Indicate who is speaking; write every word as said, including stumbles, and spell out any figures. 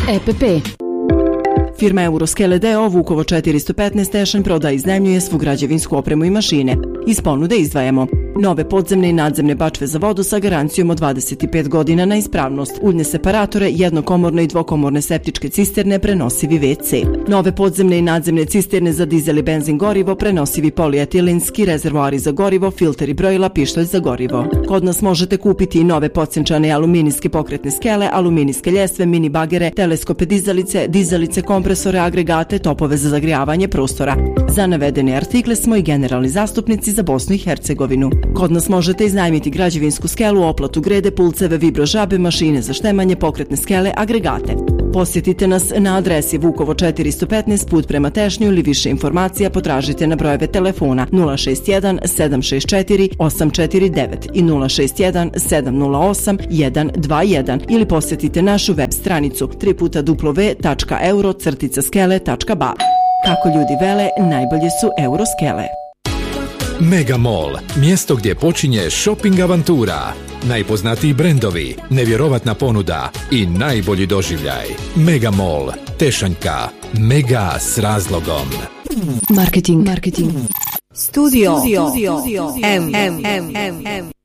Speaker 1: E P P.
Speaker 2: Firma Euroskele d o o Vukovo četiristo petnaest Tešanj prodaje i iznajmljuje svu građevinsku opremu i mašine. Iz ponude izdvajamo nove podzemne i nadzemne bačve za vodu sa garancijom od dvadeset pet godina na ispravnost, uljne separatore, jednokomorne i dvokomorne septičke cisterne, prenosivi ve ce. Nove podzemne i nadzemne cisterne za dizel i benzin gorivo, prenosivi polietilinski, rezervoari za gorivo, filteri brojila, pištolj za gorivo. Kod nas možete kupiti i nove podcjenčane aluminijske pokretne skele, aluminijske ljestve, mini bagere, teleskope dizalice, dizalice, kompresore, agregate, topove za zagrijavanje prostora. Za navedene artikle smo i generalni zastupnici za Bosnu i Hercegovinu. Kod nas možete iznajmiti građevinsku skelu, oplatu grede, pulceve, vibro žabe, mašine za štemanje, pokretne skele, agregate. Posjetite nas na adresi Vukovo četiristo petnaest put prema Tešnju ili više informacija potražite na brojeve telefona nula šest jedan sedam šest četiri osam četiri devet i nula šest jedan sedam nula osam jedan dva jedan ili posjetite našu web stranicu w w w tačka euro skele tačka ba. Kako ljudi vele, najbolje su Euroskele.
Speaker 3: Megamall, mjesto gdje počinje shopping avantura. Najpoznatiji brendovi, nevjerovatna ponuda i najbolji doživljaj. Megamall, Tešanjka, mega s razlogom.
Speaker 1: Marketing, marketing.
Speaker 4: Studio, Studio. M, M, M, M, M.